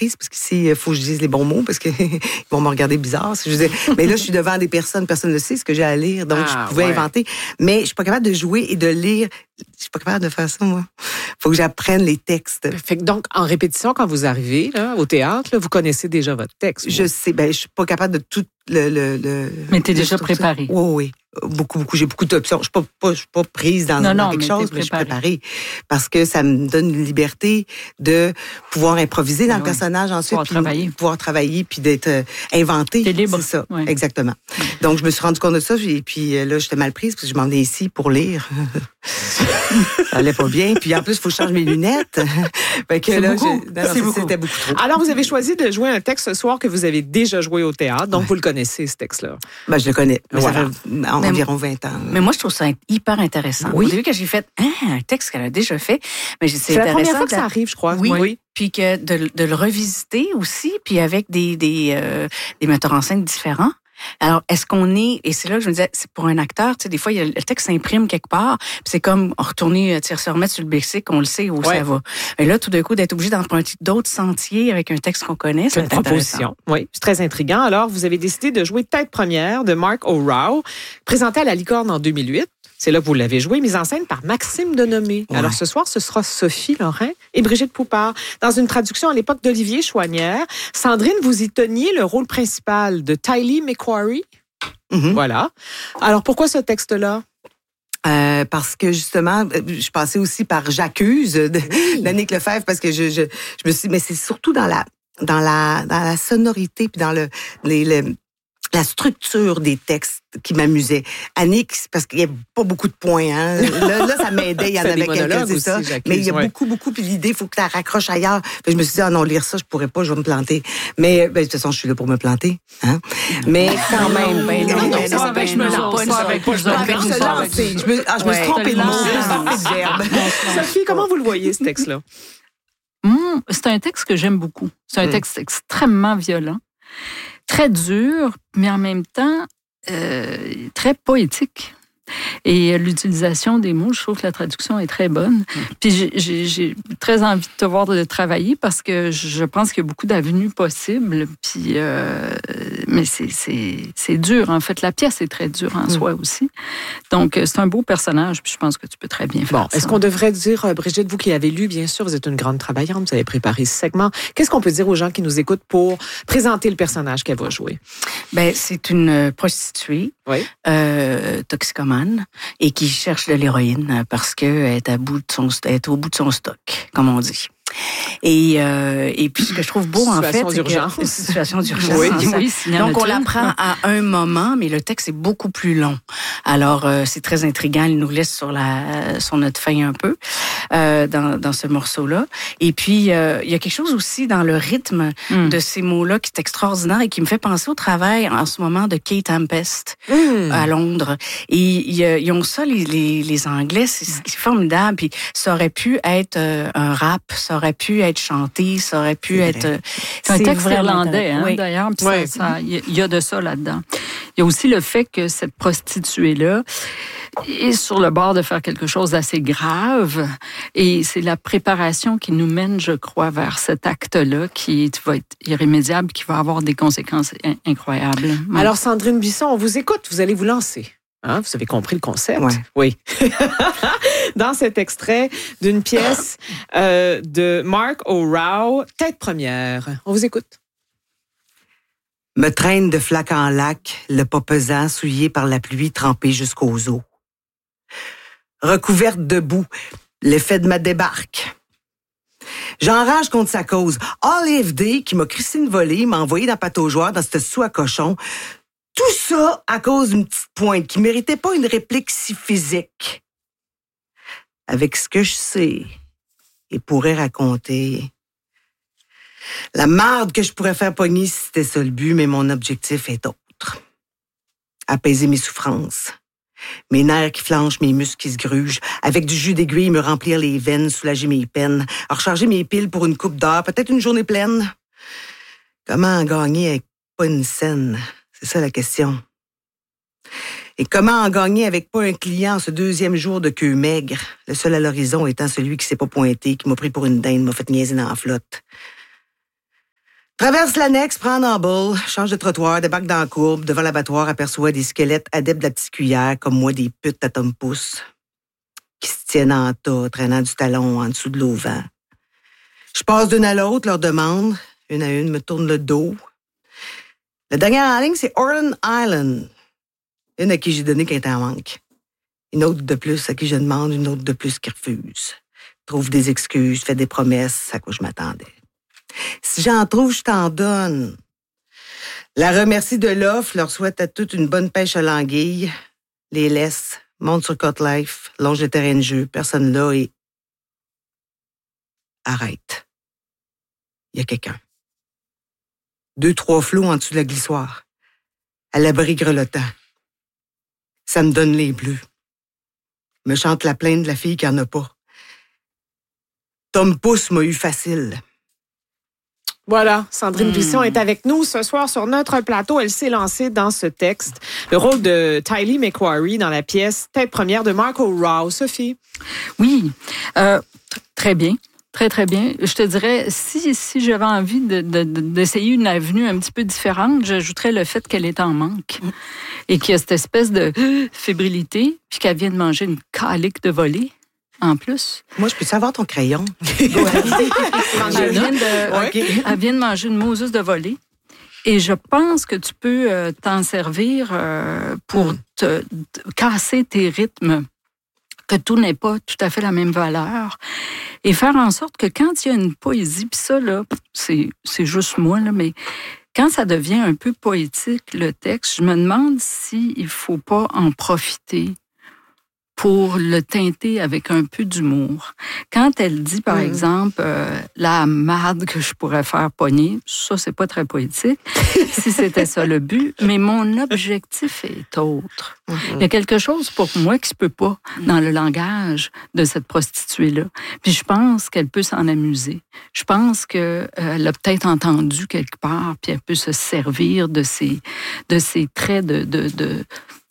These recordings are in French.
prise parce qu'ici, il faut que je dise les bons mots parce qu'ils vont me regarder bizarre. Si je dis, mais là, je suis devant des personnes ne sait ce que j'ai à lire, donc je pouvais inventer. Mais je suis pas capable de jouer et de lire. Je suis pas capable de faire ça, moi. Faut que j'apprenne les textes. Fait que donc, en répétition, quand vous arrivez là, au théâtre, là, vous connaissez déjà votre texte. Je sais, je suis pas capable de tout le mais t'es déjà préparée. Oui. Beaucoup. J'ai beaucoup d'options. Je suis pas prise dans quelque chose, mais je suis préparée. Parce que ça me donne une liberté de pouvoir improviser dans le personnage ensuite. Pouvoir travailler, puis d'être inventé. T'es libre. C'est ça, ouais. Exactement. Donc, je me suis rendu compte de ça, et puis là, j'étais mal prise parce que je m'en venais ici pour lire. Ça allait pas bien. Puis en plus, il faut que je change mes lunettes. Fait que là, c'était beaucoup trop. Alors, vous avez choisi de jouer un texte ce soir que vous avez déjà joué au théâtre, donc vous le connaissez, ce texte-là. Je le connais. Voilà. Ça fait environ 20 ans. Mais moi, je trouve ça hyper intéressant. Oui. Au début, que j'ai fait un texte qu'elle a déjà fait, mais c'est la première fois que ça arrive, je crois. Oui. Puis que de le revisiter aussi, puis avec des metteurs en scène différents. Alors, est-ce qu'on est, et c'est là que je me disais, c'est pour un acteur, tu sais, des fois, le texte s'imprime quelque part, puis c'est comme retourner, se remettre sur le lexique, on le sait où ça va. Et là, tout d'un coup, d'être obligé d'emprunter d'autres sentiers avec un texte qu'on connaît, c'est une proposition. Oui, c'est très intriguant. Alors, vous avez décidé de jouer Tête première de Mark O'Rourke, présenté à la Licorne en 2008. C'est là que vous l'avez joué, mise en scène par Maxime Denomé. Ouais. Alors, ce soir, ce sera Sophie Lorrain et Brigitte Poupard. Dans une traduction à l'époque d'Olivier Chouanière, Sandrine, vous y teniez le rôle principal de Tylee McQuarrie. Mm-hmm. Voilà. Alors, pourquoi ce texte-là? Parce que justement, je passais aussi par J'accuse d'Annick Lefebvre parce que je me suis, mais c'est surtout dans la sonorité puis dans la structure des textes qui m'amusait. Annick, parce qu'il y a pas beaucoup de points, hein. Là, ça m'aidait, il y en avait quelques, c'est ça. Mais il y a beaucoup, puis l'idée, il faut que tu la raccroches ailleurs. Fait, je me suis dit, non, lire ça, je pourrais pas, je vais me planter. Mais, de toute façon, je suis là pour me planter, hein. Mais quand même, je me lance pas avec je me suis trompée de mot. Sophie, comment vous le voyez, ce texte-là? C'est un texte que j'aime beaucoup. C'est un texte extrêmement violent, très dur, mais en même temps très poétique. Et l'utilisation des mots, je trouve que la traduction est très bonne. Puis j'ai très envie de te voir de travailler parce que je pense qu'il y a beaucoup d'avenues possibles. Puis, mais c'est dur. En fait, la pièce est très dure en soi aussi. Donc, c'est un beau personnage. Puis je pense que tu peux très bien faire ça. Est-ce qu'on devrait dire, Brigitte, vous qui avez lu, bien sûr, vous êtes une grande travaillante, vous avez préparé ce segment. Qu'est-ce qu'on peut dire aux gens qui nous écoutent pour présenter le personnage qu'elle va jouer? C'est une prostituée, toxicomane, et qui cherche de l'héroïne parce qu'elle est au bout de son stock, comme on dit. Et puis, ce que je trouve beau, en fait, c'est que... Situation d'urgence. Oui, donc, on l'apprend à un moment, mais le texte est beaucoup plus long. Alors, c'est très intriguant. Il nous laisse sur notre faim un peu dans ce morceau-là. Et puis, il y a quelque chose aussi dans le rythme de ces mots-là qui est extraordinaire et qui me fait penser au travail en ce moment de Kate Tempest à Londres. Et ils ont ça, les Anglais, c'est formidable. Puis, ça aurait pu être un rap, ça aurait pu être chanté, ça aurait pu être... C'est un texte irlandais, d'ailleurs, puis il y a de ça là-dedans. Il y a aussi le fait que cette prostituée-là est sur le bord de faire quelque chose d'assez grave, et c'est la préparation qui nous mène, je crois, vers cet acte-là qui va être irrémédiable, qui va avoir des conséquences incroyables. Alors, Sandrine Bisson, on vous écoute, vous allez vous lancer. Hein, vous avez compris le concept? Oui. Dans cet extrait d'une pièce de Mark O'Rourke, Tête première. On vous écoute. Me traîne de flac en lac, le pas pesant, souillé par la pluie, trempé jusqu'aux os. Recouverte de boue, l'effet de ma débarque. J'enrage contre sa cause. Olive Day, qui m'a crissé une volée, m'a envoyé dans pataugeoire dans cette soie à cochon. Tout ça à cause d'une petite pointe qui méritait pas une réplique si physique. Avec ce que je sais et pourrais raconter, la marde que je pourrais faire pogner si c'était ça le but, mais mon objectif est autre. Apaiser mes souffrances, mes nerfs qui flanchent, mes muscles qui se grugent, avec du jus d'aiguille me remplir les veines, soulager mes peines, recharger mes piles pour une coupe d'heure, peut-être une journée pleine. Comment en gagner avec pas une scène? C'est ça la question. Et comment en gagner avec pas un client ce deuxième jour de queue maigre, le seul à l'horizon étant celui qui s'est pas pointé, qui m'a pris pour une dinde, m'a fait niaiser dans la flotte. Traverse l'annexe, prend en boule, change de trottoir, débarque dans la courbe, devant l'abattoir, aperçoit des squelettes adeptes de la petite cuillère, comme moi, des putes à Tom-pouce, qui se tiennent en tas, traînant du talon en dessous de l'auvent. Je passe d'une à l'autre, leur demande, une à une, me tourne le dos. La dernière en ligne, c'est Orlan Island. Une à qui j'ai donné qu'elle était en manque. Une autre de plus à qui je demande, une autre de plus qui refuse. Trouve des excuses, fait des promesses à quoi je m'attendais. Si j'en trouve, je t'en donne. La remercie de l'offre, leur souhaite à toutes une bonne pêche à l'anguille, les laisse, monte sur Cotlife, longe le terrain de jeu, personne là et... Arrête. Il y a quelqu'un. 2-3 flots en dessous de la glissoire. À l'abri grelottant. Ça me donne les bleus. Me chante la plainte de la fille qui en a pas. Tom-pouce m'a eu facile. Voilà, Sandrine Buisson est avec nous ce soir sur notre plateau. Elle s'est lancée dans ce texte. Le rôle de Tylee McQuarrie dans la pièce Tête première de Mark O'Rourke. Sophie? Oui, très bien. Très, très bien. Je te dirais, si j'avais envie d'essayer une avenue un petit peu différente, j'ajouterais le fait qu'elle est en manque et qu'il y a cette espèce de fébrilité, puis qu'elle vient de manger une calique de volée, en plus. Moi, je peux savoir ton crayon? Elle vient de manger une Moses de volée. Et je pense que tu peux t'en servir pour te casser tes rythmes, que tout n'est pas tout à fait la même valeur, et faire en sorte que quand il y a une poésie, puis ça, là, c'est juste moi, là, mais quand ça devient un peu poétique, le texte, je me demande s'il ne faut pas en profiter pour le teinter avec un peu d'humour. Quand elle dit, par exemple, la marde que je pourrais faire pogner, ça, c'est pas très poétique, si c'était ça le but, mais mon objectif est autre. Il y a quelque chose pour moi qui se peut pas dans le langage de cette prostituée-là. Puis je pense qu'elle peut s'en amuser. Je pense qu'elle a peut-être entendu quelque part, puis elle peut se servir de ces traits de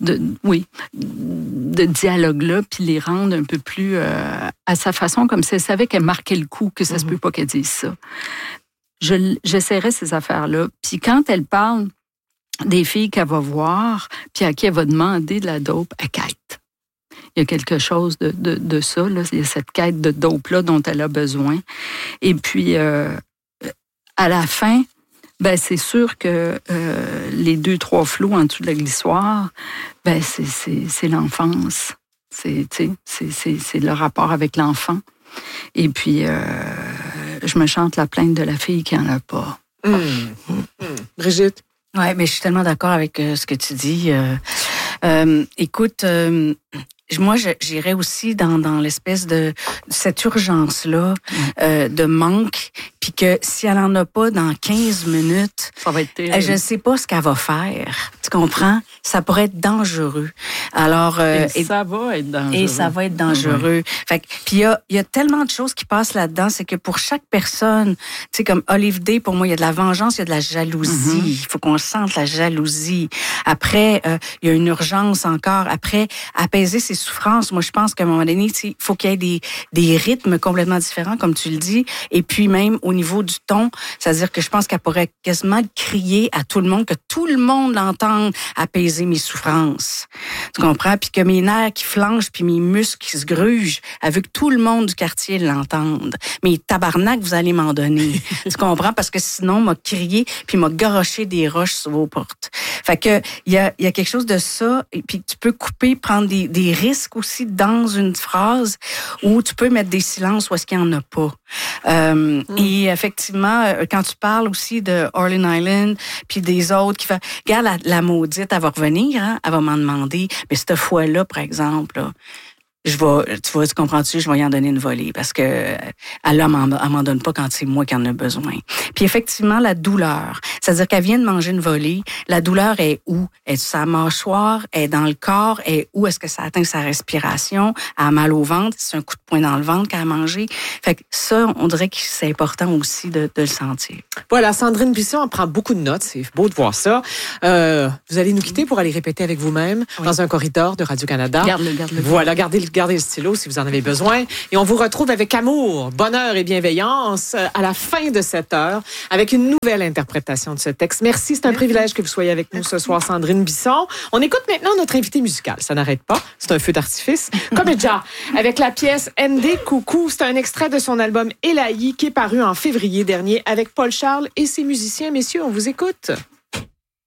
dialogue-là, puis les rendre un peu plus à sa façon, comme si elle savait qu'elle marquait le coup, que ça se peut pas qu'elle dise ça. J'essaierai ces affaires-là. Puis quand elle parle des filles qu'elle va voir, puis à qui elle va demander de la dope, elle quête. Il y a quelque chose de ça, là. Il y a cette quête de dope-là dont elle a besoin. Et puis, à la fin, ben c'est sûr que les 2-3 flots en dessous de la glissoire, ben c'est l'enfance. C'est le rapport avec l'enfant. Et puis, je me chante la plainte de la fille qui en a pas. Brigitte? Oui, mais je suis tellement d'accord avec ce que tu dis. Écoute, moi, j'irais aussi dans l'espèce de cette urgence-là de manque, puis que si elle en a pas dans 15 minutes, ça va être terrible. Je ne sais pas ce qu'elle va faire. Tu comprends? Ça pourrait être dangereux. Alors, et ça va être dangereux. Et ça va être dangereux. Fait que, puis il y a tellement de choses qui passent là-dedans, c'est que pour chaque personne, tu sais, comme Olive Day, pour moi, il y a de la vengeance, il y a de la jalousie. Il faut qu'on sente la jalousie. Après, il y a une urgence encore. Après, apaiser ses souffrances. Moi, je pense qu'à un moment donné, il faut qu'il y ait des rythmes complètement différents, comme tu le dis. Et puis même au niveau du ton, c'est-à-dire que je pense qu'elle pourrait quasiment crier à tout le monde, que tout le monde l'entende, apaiser mes souffrances. Tu comprends? Puis que mes nerfs qui flanchent, puis mes muscles qui se grugent, elle veut que tout le monde du quartier l'entende. Mais tabarnak, vous allez m'en donner. Tu comprends? Parce que sinon, m'a crié, puis m'a garoché des roches sur vos portes. Fait que il y a quelque chose de ça, et puis tu peux couper, prendre des risques aussi dans une phrase où tu peux mettre des silences où est-ce qu'il n'y en a pas. Et effectivement, quand tu parles aussi de Orlan Island, puis des autres qui font, regarde la maudite, elle va revenir, hein, elle va m'en demander, mais cette fois-là, par exemple, là, tu comprends-tu, je vais y en donner une volée parce que elle m'en donne pas quand c'est moi qui en ai besoin. Puis effectivement, la douleur, C'est-à-dire qu'elle vient de manger une volée. La douleur est où? Est sa mâchoire? Est dans le corps? Est où? Est-ce que ça atteint sa respiration? Elle a mal au ventre? C'est un coup de poing dans le ventre qu'elle a mangé? Fait que ça, on dirait que c'est important aussi de le sentir. Voilà, Sandrine Bisson prend beaucoup de notes. C'est beau de voir ça. Vous allez nous quitter pour aller répéter avec vous-même dans un corridor de Radio-Canada. Garde-le. Voilà, gardez le stylo si vous en avez besoin. Et on vous retrouve avec amour, bonheur et bienveillance à la fin de cette heure avec une nouvelle interprétation de ce texte. Merci, c'est un privilège que vous soyez avec nous ce soir, Sandrine Bisson. On écoute maintenant notre invité musical. Ça n'arrête pas, c'est un feu d'artifice. Comédia, avec la pièce ND Coucou. C'est un extrait de son album Élaïe qui est paru en février dernier avec Paul Charles et ses musiciens. Messieurs, on vous écoute.